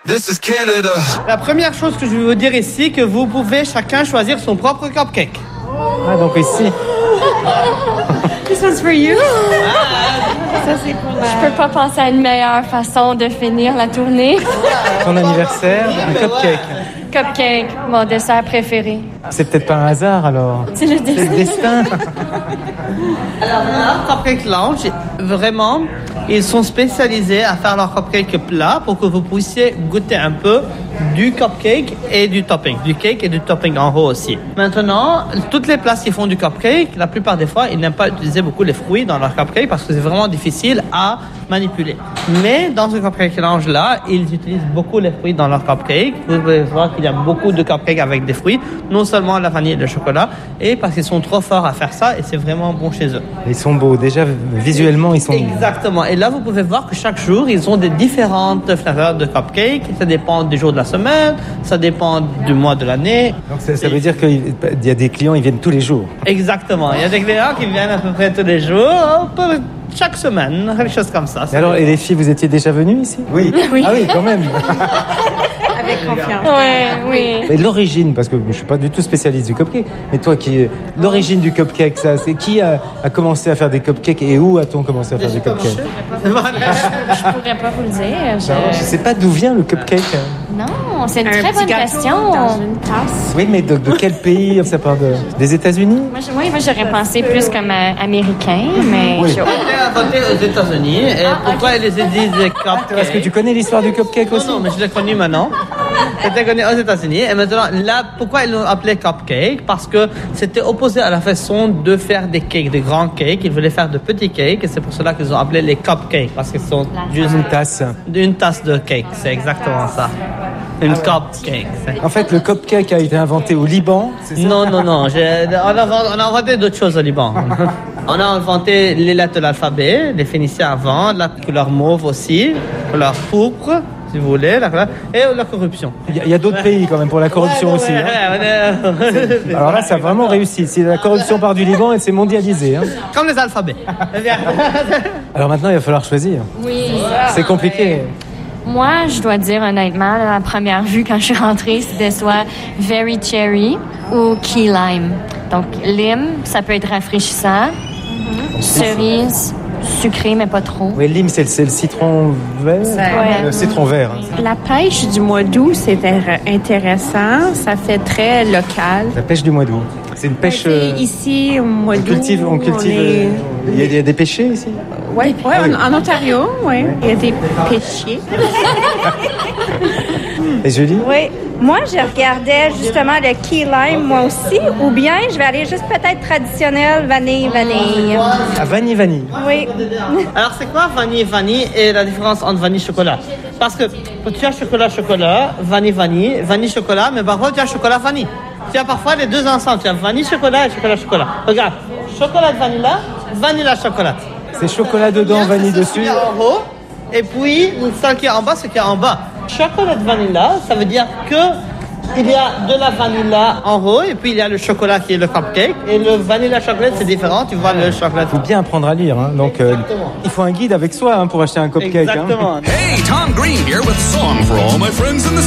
This is Canada. La première chose que je vais vous dire ici, que vous pouvez chacun choisir son propre cupcake. Ah, donc ici. This one's for you. Ça, c'est pour Je peux pas penser à une meilleure façon de finir la tournée. Ton anniversaire, un cupcake. Cupcake, mon dessert préféré. C'est peut-être pas un hasard alors. C'est le C'est le destin. destin. Alors là, Cupcake Lounge, vraiment, ils sont spécialisés à faire leur cupcake plat pour que vous puissiez goûter un peu du cupcake et du topping, du cake et du topping en haut aussi. Maintenant, toutes les places qui font du cupcake, la plupart des fois, ils n'aiment pas utiliser beaucoup les fruits dans leur cupcake parce que c'est vraiment difficile à manipuler. Mais dans ce Cupcake Lounge là, ils utilisent beaucoup les fruits dans leur cupcake. Vous pouvez voir qu'il y a beaucoup de cupcakes avec des fruits, non seulement la vanille et le chocolat, et parce qu'ils sont trop forts à faire ça et c'est vraiment bon chez eux. Ils sont beaux. Déjà, visuellement, ils sont beaux. Exactement. Et là, vous pouvez voir que chaque jour, ils ont des différentes flaveurs de cupcake. Ça dépend des jours de la semaine, ça dépend du mois de l'année. Donc ça veut dire qu'il y a des clients, ils viennent tous les jours. Exactement. Il y a des clients qui viennent à peu près tous les jours, chaque semaine, quelque chose comme ça. Et alors, et les filles, vous étiez déjà venues ici? Oui. Oui. Ah oui, quand même. avec confiance. Oui. Et l'origine, parce que je suis pas du tout spécialiste du cupcake, mais toi l'origine du cupcake, ça, c'est qui a commencé à faire des cupcakes et où a-t-on commencé à faire des cupcakes? Je pourrais pas vous le dire. Je sais pas d'où vient le cupcake. Non, c'est une Un très petit bonne gâteau question. dans une tasse. Oui, mais de quel pays? Ça part des États-Unis? Moi, j'aurais pensé plus comme américain, mais Oui. j'ai- C'était inventé aux États-Unis. Et pourquoi ils les disent cupcake? Est-ce que tu connais l'histoire du cupcake aussi? Non, mais je l'ai connu maintenant. C'était connu aux États-Unis. Et maintenant, là, pourquoi ils l'ont appelé cupcake? Parce que c'était opposé à la façon de faire des cakes, des grands cakes. Ils voulaient faire de petits cakes. Et c'est pour cela qu'ils ont appelé les cupcakes. Parce qu'ils sont juste Une tasse. une tasse de cake. C'est exactement ça. Une cupcake. En fait, le cupcake a été inventé au Liban. C'est ça? Non. On a inventé d'autres choses au Liban. On a inventé les lettres de l'alphabet, les Phéniciens avant, la couleur mauve aussi, couleur pourpre, si vous voulez, et la corruption. Il y a d'autres pays quand même pour la corruption aussi. Ouais, hein. ouais. Alors là, ça a vraiment réussi. Si la corruption part du Liban, elle s'est mondialisée. Hein. Comme les alphabets. Alors maintenant, il va falloir choisir. Oui. C'est compliqué. Moi, je dois dire honnêtement, à la première vue, quand je suis rentrée, c'était soit Very Cherry ou Key Lime. Donc, lime, ça peut être rafraîchissant. Cerise, sucré, mais pas trop. Oui, lime, c'est le citron vert. Ouais. Le citron vert. La pêche du mois d'août, c'est intéressant. Ça fait très local. La pêche du mois d'août. C'est une pêche. C'est ici, au mois On d'août. cultive. Il y a des pêchers ici. Oui, en Ontario, oui. Il y a des pêchiers. Et Julie? Oui. Moi, je regardais justement le key lime, moi aussi, ou bien je vais aller juste peut-être traditionnel vanille. Ah, vanille. Oui. Alors, c'est quoi vanille et la différence entre vanille et chocolat? Parce que tu as chocolat, vanille chocolat, mais parfois tu as chocolat vanille. Tu as parfois les deux ensemble. Tu as vanille chocolat et chocolat. Regarde, chocolat vanilla chocolat. C'est chocolat dedans, vanille C'est ce dessus. qu'il y a en haut, et puis celle qui est en bas, ce qui est en bas. Chocolat vanilla, ça veut dire que il y a de la vanilla en haut, et puis il y a le chocolat qui est le cupcake, et le vanilla chocolat c'est différent. Tu vois le chocolat. Il faut bien apprendre à lire. Hein. Donc, il faut un guide avec soi pour acheter un cupcake. Hein. Exactement. Hey, Tom Green here with a song for all my friends in the